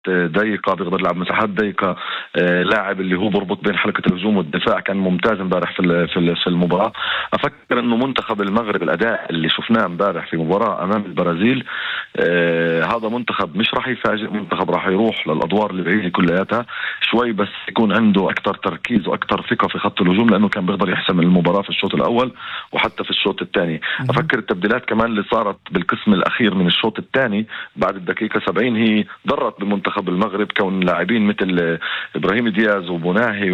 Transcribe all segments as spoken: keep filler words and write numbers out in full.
ضيقة، بيقدر يلعب مساحات ضيقة. لاعب اللي هو بربط بين حلقة الهجوم والدفاع، كان ممتاز امبارح في في المباراة. أفكر إنه منتخب المغرب الأداء اللي شفناه امبارح في مباراة أمام البرازيل هذا منتخب مش راح يفاجئ، منتخب راح يروح للأدوار اللي بعيدة كلياتها شوي، بس يكون عنده أكتر تركيز وأكتر ثقة في خط الهجوم، لأنه كان بيقدر يحسم المباراة في الشوط الأول وحتى في الشوط الثاني. أفكر التبديلات كمان اللي صارت بالقسم الأخير من الشوط الثاني بعد الدقيقة سبعين هي ضرت بمنتخب المغرب، كون لاعبين مثل إبراهيم دياز وبوناهي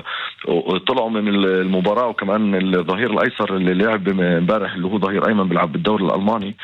وطلعوا من المباراة، وكمان الظهير الأيسر اللي لعب امبارح اللي هو ظهير أيمن بيلعب بالدوري الألماني.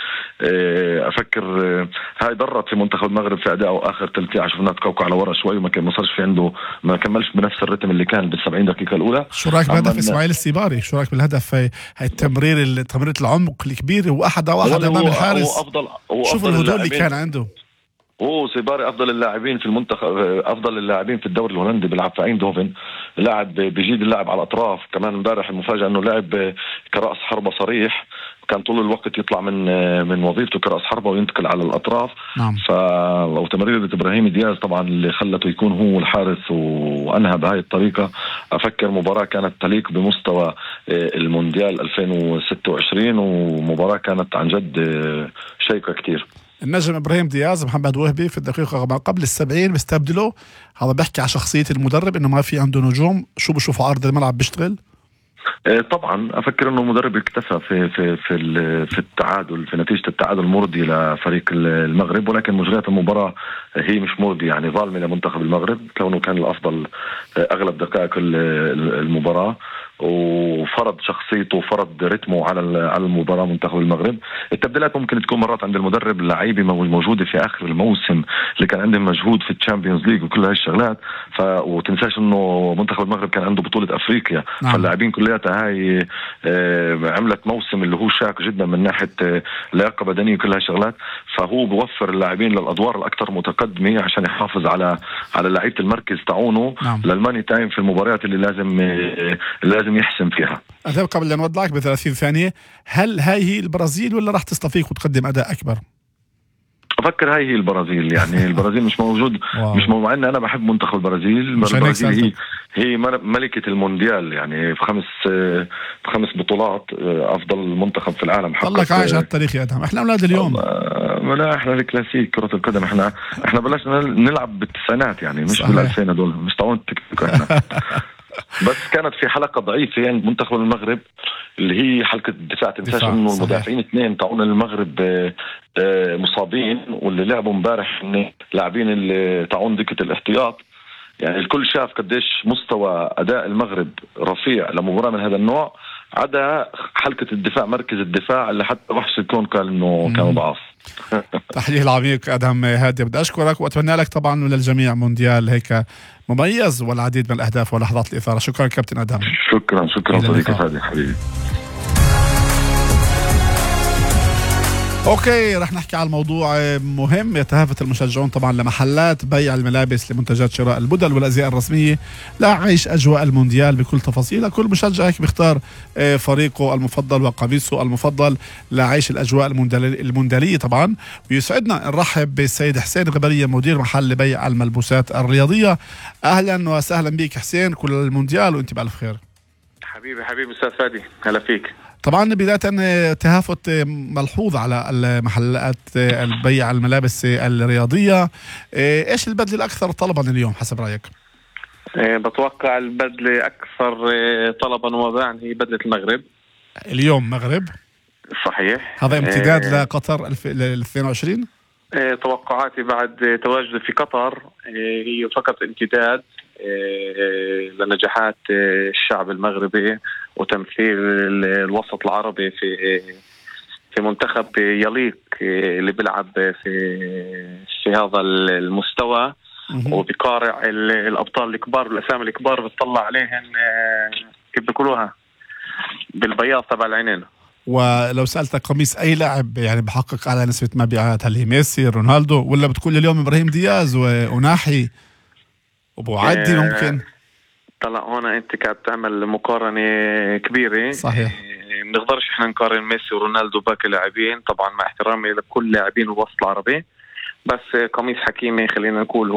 أفكر هاي ضرت في منتخب المغرب في أداءه آخر ثلث ساعة، شفناه تكوكع على ورا شوي وما ما صارش في عنده، ما كملش بنفس الرتم اللي كان بالسبعين دقيقة الأولى. شو رأيك بهدف إسماعيل السيباري؟ شو رأيك بالهدف هاي التمرير تمرير العمق الكبير وواحد واحد أمام الحارس؟ هو أفضل، هو شوف الهدوء اللي كان عنده. هو سيباري أفضل اللاعبين في المنتخب، أفضل اللاعبين في الدوري الهولندي، بيلعب في ايندهوفن، لاعب بيجيد اللعب على الأطراف. كمان امبارح المفاجأة إنه لاعب كرأس حربة صريح، كان طول الوقت يطلع من من وظيفته كرأس حربة وينتقل على الأطراف. نعم. فلو تمريرة إبراهيم دياز طبعا اللي خلته يكون هو الحارس وأنهى بهاي الطريقة. أفكر مباراة كانت تليق بمستوى المونديال ألفين وستة وعشرين، ومباراة كانت عن جد شيقة كتير. النجم إبراهيم دياز محمد وهبي في الدقيقة ما قبل السبعين بيستبدله، هذا بيحكي على شخصية المدرب إنه ما في عنده نجوم. شو بشوف على أرض الملعب بيشتغل؟ طبعا افكر انه المدرب اكتفى في في في في التعادل، في نتيجه التعادل المرضي لفريق المغرب، ولكن مجريات المباراه هي مش مرضيه، يعني ظالمه لمنتخب المغرب كونه كان الافضل اغلب دقائق المباراه وفرض شخصيته وفرض رتمه على على المباراه منتخب المغرب. التبديلات ممكن تكون مرات عند المدرب، اللعيبه موجوده في اخر الموسم اللي كان عندهم مجهود في الشامبيونز ليج وكل هاي الشغلات، ف وتنساش انه منتخب المغرب كان عنده بطوله افريقيا. نعم. فاللاعبين كلياتها هاي عملت موسم اللي هو شاق جدا من ناحيه لياقه بدنيه وكل هاي الشغلات، فهو بوفر اللاعبين للادوار الاكثر متقدمه عشان يحافظ على على لعيبه المركز تاعونه. نعم. للماني تايم في المباريات اللي لازم لازم يحسم فيها. أذهب قبل أن نودعك بثلاثين ثانية، هل هاي هي البرازيل ولا راح تستفيق وتقدم أداء أكبر؟ أفكر هاي هي البرازيل، يعني البرازيل مش موجود. مش مع إن أنا بحب منتخب البرازيل. البرازيل هي هي ملكة المونديال، يعني في خمس في خمس بطولات أفضل منتخب في العالم. الله عايش على التاريخ يا أدهم، إحنا أولاد اليوم. لا إحنا الكلاسيك كرة القدم، إحنا إحنا بلشنا نلعب بالتسعينات، يعني مش بالألفين هدول، مش طاعون تكتيك إحنا. بس كانت في حلقة ضعيفة عند يعني منتخب المغرب اللي هي حلقة الدفاع. تنساش انه المدافعين اثنين تاعون المغرب مصابين، واللي لعبوا امبارح لاعبين اللي تاعون دكة الاحتياط. يعني الكل شاف قديش مستوى اداء المغرب رفيع لمباراة من هذا النوع، عدا حلقة الدفاع، مركز الدفاع اللي حتى وحش الكون قال انه كان ضعف. تحليل العميق أدهم هادي، بدي أشكرك وأتمنى لك طبعا وللجميع مونديال هيك مميز والعديد من الأهداف ولحظات الإثارة. شكرا كابتن أدهم. شكرا شكرا صديقي فادي حبيبي. اوكي، رح نحكي على الموضوع مهم. يتهافت المشجعون طبعا لمحلات بيع الملابس لمنتجات شراء البدل والازياء الرسميه لعيش اجواء المونديال بكل تفاصيلها. كل مشجع هيك بيختار فريقه المفضل وقميصه المفضل لعيش الاجواء الموندياليه طبعا. ويسعدنا نرحب بالسيد حسين غبريه مدير محل بيع الملبوسات الرياضيه. اهلا وسهلا بك حسين، كل المونديال وانت بالف خير. حبيبي حبيبي استاذ فادي، هلا فيك. طبعا بداية تهافت ملحوظ على المحلات البيع الملابس الرياضية، ايش البدلة الأكثر طلبا اليوم حسب رأيك؟ بتوقع البدلة أكثر طلبا وباعا هي بدلة المغرب اليوم. مغرب صحيح، هذا امتداد اه لقطر اثنين وعشرين. توقعاتي بعد تواجدي في قطر هي فقط امتداد لنجاحات الشعب المغربي وتمثيل الوسط العربي في في منتخب يليق اللي بيلعب في في هذا المستوى وبقارع الأبطال الكبار والأسامي الكبار بتطلع عليهم كيف بيقولوها بالبياض تبع العينين. ولو سألتك قميص أي لاعب يعني بحقق على نسبة مبيعات، هل هي ميسي رونالدو ولا بتقول اليوم إبراهيم دياز وناحي وابو عدي ممكن؟ طلع هنا انت قاعد تعمل مقارنه كبيره. صحيح. ما نقدرش احنا نقارن ميسي ورونالدو باقي لاعبين، طبعا مع احترامي لكل لاعبين الوسط العربي، بس قميص حكيمي خلينا نقول